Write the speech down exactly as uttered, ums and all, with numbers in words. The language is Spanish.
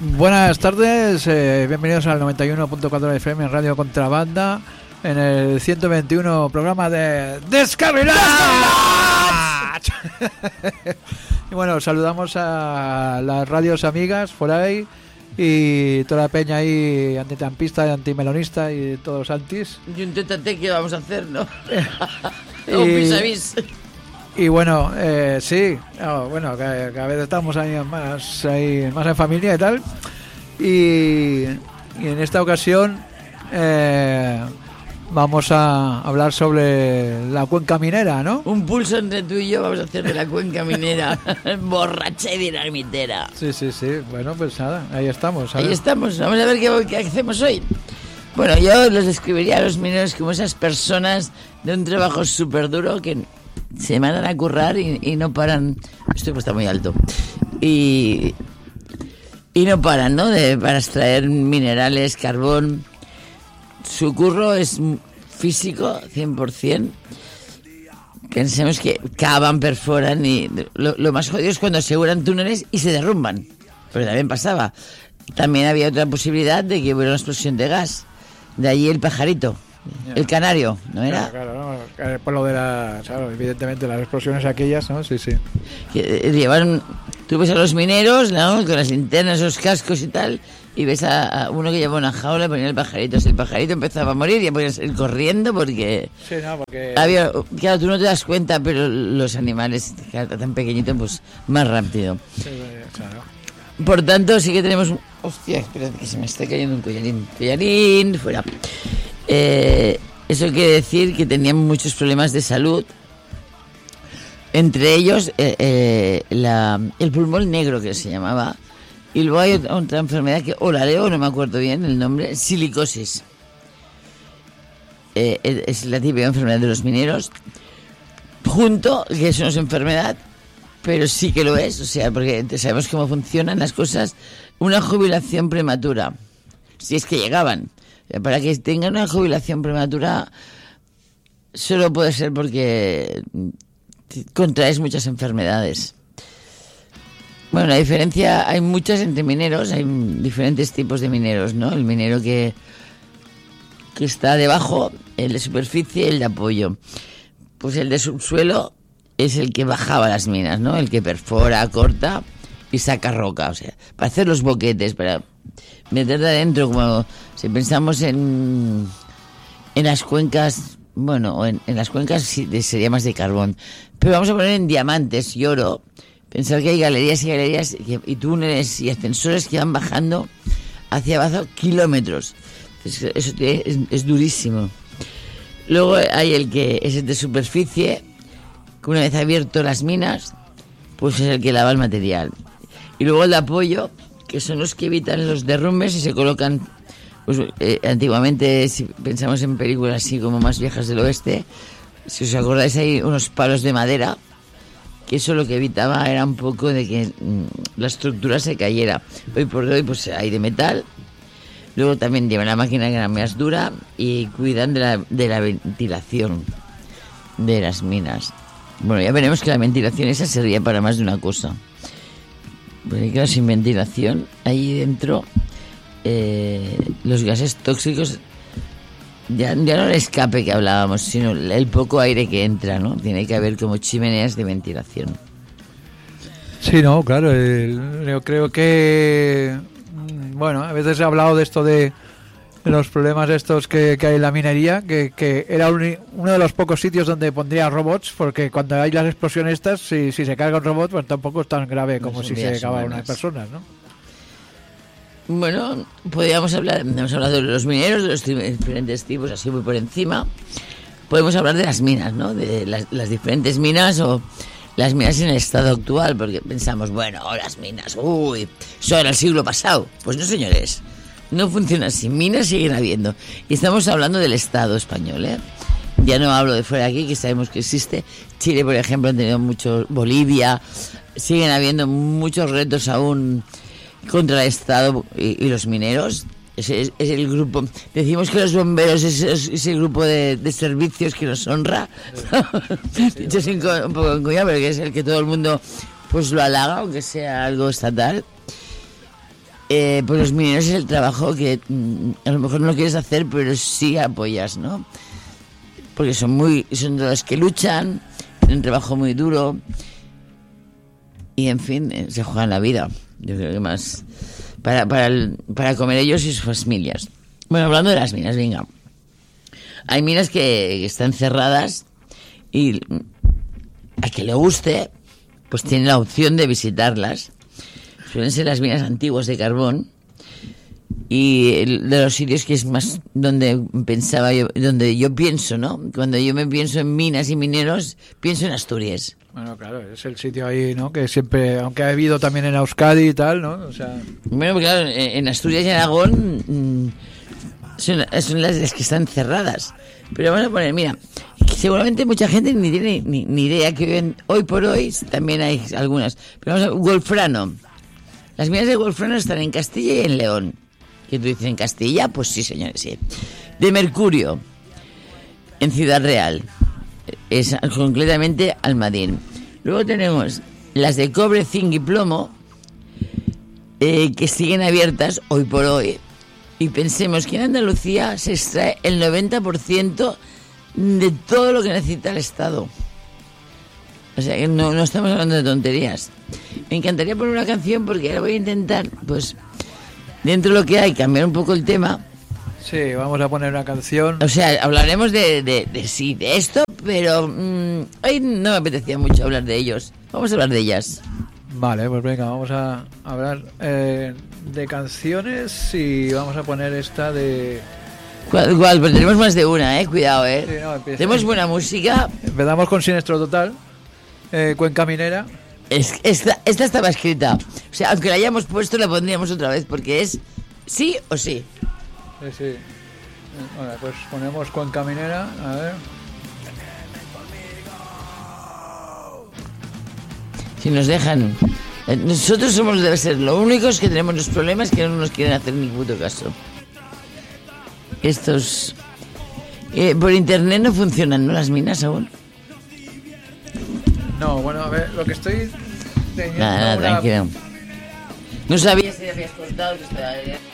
Buenas tardes, eh, bienvenidos al noventa y uno punto cuatro de F M en Radio Contrabanda, en el ciento veintiuno programa de Descarrilados. Y bueno, saludamos a las radios amigas por ahí y toda la peña ahí antitampista y antimelonista y todos los antis. Y un tete que vamos a hacer, ¿no? y, un vis a vis. Y bueno, eh, sí, oh, bueno, cada, cada vez estamos ahí más, ahí más en familia y tal. Y, y en esta ocasión eh, vamos a hablar sobre la cuenca minera, ¿no? Un pulso entre tú y yo vamos a hacer de la cuenca minera, borracha y dinamitera. Sí, sí, sí. Bueno, pues nada, ahí estamos. ¿sabes? Ahí estamos. Vamos a ver qué, qué hacemos hoy. Bueno, yo los describiría a los mineros como esas personas de un trabajo súper duro que se mandan a currar y, y no paran. Esto está muy alto. Y, y no paran, ¿no? De, para extraer minerales, carbón. Su curro es físico, cien por ciento. Pensemos que cavan, perforan y lo, lo más jodido es cuando aseguran túneles y se derrumban. Pero también pasaba. También había otra posibilidad de que hubiera una explosión de gas. De allí el pajarito. Yeah. El canario, ¿no era? Claro, claro, no, por lo de las, claro, evidentemente las explosiones aquellas, ¿no? Sí, sí. Que llevaron, tú ves a los mineros, ¿no? Con las linternas, los cascos y tal, y ves a, a uno que lleva una jaula y ponía el pajarito. Si el pajarito empezaba a morir, ya podías ir corriendo porque... Sí, no, porque... Había, claro, tú no te das cuenta, pero los animales, claro, tan pequeñitos, pues más rápido. Sí, claro. Por tanto, sí que tenemos... Hostia, espera, que se me está cayendo un collarín. Collarín, fuera. Eh, eso quiere decir que tenían muchos problemas de salud. Entre ellos, eh, eh, la, el pulmón negro, que se llamaba. Y luego hay otra, otra enfermedad que, o la leo, no me acuerdo bien el nombre, silicosis. Eh, es la típica enfermedad de los mineros. Junto, que eso no es enfermedad, pero sí que lo es, o sea, porque sabemos cómo funcionan las cosas. Una jubilación prematura, si es que llegaban. Para que tengan una jubilación prematura, solo puede ser porque contraes muchas enfermedades. Bueno, la diferencia, hay muchas entre mineros, hay diferentes tipos de mineros, ¿no? El minero que, que está debajo, el de superficie, el de apoyo. Pues el de subsuelo es el que bajaba las minas, ¿no? El que perfora, corta y saca roca, o sea, para hacer los boquetes, para meter de adentro, como si pensamos en en las cuencas, bueno, en, en las cuencas sí, sería más de carbón, pero vamos a poner en diamantes y oro, pensar que hay galerías y galerías y, y túneles y ascensores que van bajando hacia abajo kilómetros. Eso es, es, es durísimo. Luego hay el que es el de superficie, que una vez abierto las minas, pues es el que lava el material. Y luego el de apoyo, que son los que evitan los derrumbes y se colocan, pues, eh, antiguamente, si pensamos en películas así como más viejas del oeste, si os acordáis, hay unos palos de madera, que eso lo que evitaba era un poco de que mmm, la estructura se cayera. Hoy por hoy pues hay de metal. Luego también llevan la máquina que era más dura y cuidan de la, de la ventilación de las minas. Bueno, ya veremos que la ventilación esa sería para más de una cosa. Porque claro, sin ventilación, ahí dentro eh, los gases tóxicos, ya, ya no el escape que hablábamos, sino el poco aire que entra, ¿no? Tiene que haber como chimeneas de ventilación. Sí, no, claro, el, yo creo que, bueno, a veces he hablado de esto de los problemas estos que, que hay en la minería, que, que era un, uno de los pocos sitios donde pondría robots, porque cuando hay las explosiones estas, si, si se carga un robot, pues tampoco es tan grave como no si se acaba una persona, ¿no? Bueno, podríamos hablar, hemos hablado de los mineros, de los diferentes tipos, así muy por encima. Podemos hablar de las minas, ¿no? De las, las diferentes minas o las minas en el estado actual, porque pensamos, bueno, las minas, uy, eso era el siglo pasado. Pues no, señores. No funciona así, minas siguen habiendo. Y estamos hablando del Estado español, ¿eh? Ya no hablo de fuera de aquí, que sabemos que existe. Chile, por ejemplo, han tenido muchos, Bolivia, siguen habiendo muchos retos aún contra el Estado y, y los mineros. Es, es, es el grupo, decimos que los bomberos es, es, es el grupo de, de servicios que nos honra. Dicho sí, sí. Un poco en cuña, pero que es el que todo el mundo pues lo halaga, aunque sea algo estatal. eh, pues los mineros es el trabajo que mm, a lo mejor no quieres hacer, pero sí apoyas, ¿no? Porque son muy, son de los que luchan, tienen un trabajo muy duro y en fin, eh, se juegan la vida. Yo creo que más para, para, el, para comer ellos y sus familias. Bueno, hablando de las minas, venga. Hay minas que, que están cerradas y a que le guste, pues tiene la opción de visitarlas. Suelen ser las minas antiguas de carbón y el, de los sitios que es más donde pensaba yo, donde yo pienso, ¿no? Cuando yo me pienso en minas y mineros, pienso en Asturias. Bueno, claro, es el sitio ahí, ¿no? Que siempre, aunque ha habido también en Euskadi y tal, ¿no? O sea... Bueno, claro, en Asturias y Aragón mmm, son, son las, las que están cerradas. Pero vamos a poner, mira, seguramente mucha gente ni tiene ni, ni idea que ven, hoy por hoy también hay algunas. Pero vamos a Wolfrano. Las minas de Wolfrano están en Castilla y en León. ¿Qué tú dices en Castilla? Pues sí, señores, sí. De mercurio, en Ciudad Real, es concretamente Almadín. Luego tenemos las de cobre, zinc y plomo, eh, que siguen abiertas hoy por hoy. Y pensemos que en Andalucía se extrae el noventa por ciento de todo lo que necesita el Estado. O sea que no, no estamos hablando de tonterías. Me encantaría poner una canción porque ahora voy a intentar, pues, dentro de lo que hay, cambiar un poco el tema. Sí, vamos a poner una canción. O sea, hablaremos de, de, de sí, de esto, pero mmm, hoy no me apetecía mucho hablar de ellos. Vamos a hablar de ellas. Vale, pues venga, vamos a hablar eh, de canciones y vamos a poner esta de... ¿Cuál? ¿Cuál? Pero tenemos más de una, ¿eh? Cuidado, ¿eh? Sí, no, empieza. Tenemos buena música. Empezamos con Siniestro Total, eh, Cuenca Minera. Es, esta, esta estaba escrita. O sea, aunque la hayamos puesto, la pondríamos otra vez porque es sí o sí. Sí, sí. Bueno, pues ponemos Cuenca Minera, a ver. Si nos dejan. Nosotros somos, debe ser, lo único es que tenemos los problemas que no nos quieren hacer ni puto caso. Estos... Eh, por internet no funcionan, ¿no? Las minas aún. No, bueno, a ver, lo que estoy teniendo Nada, nada, una... tranquilo. No sabía si habías cortado que estaba...